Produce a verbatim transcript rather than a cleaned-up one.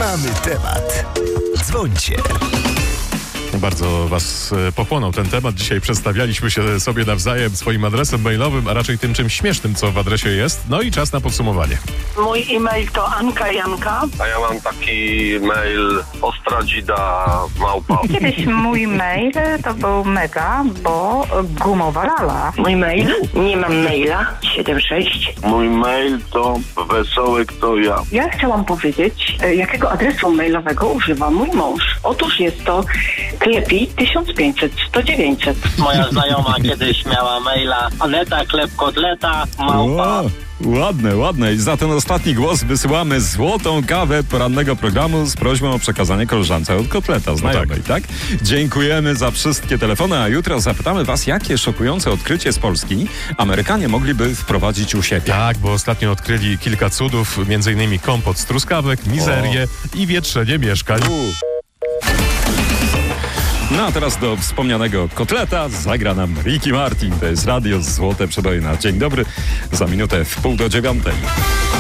Mamy temat. Dzwońcie. Bardzo was pochłonął ten temat. Dzisiaj przedstawialiśmy się sobie nawzajem swoim adresem mailowym, a raczej tym czymś śmiesznym, co w adresie jest. No i czas na podsumowanie. Mój e-mail to Anka Janka. A ja mam taki mail ostradzida małpa. Kiedyś mój mail to był mega, bo gumowa lala. Mój mail? Nie mam maila. siedem sześć. Mój mail to wesołek to ja. Ja chciałam powiedzieć, jakiego adresu mailowego używa mój mąż. Otóż jest to Klepi tysiąc pięćset sto dziewięćset. Moja znajoma kiedyś miała maila Aneta Klep Kotleta małpa. O, ładne, ładne. I za ten ostatni głos wysyłamy złotą kawę porannego programu z prośbą o przekazanie koleżance od kotleta znajomej, tak. tak? Dziękujemy za wszystkie telefony, a jutro zapytamy was, jakie szokujące odkrycie z Polski Amerykanie mogliby wprowadzić u siebie. Tak, bo ostatnio odkryli kilka cudów, między innymi kompot z truskawek, mizerię o. i wietrzenie mieszkań. U. No a teraz do wspomnianego kotleta zagra nam Ricky Martin. To jest Radio Złote Przebojna. Dzień dobry, za minutę w pół do dziewiątej.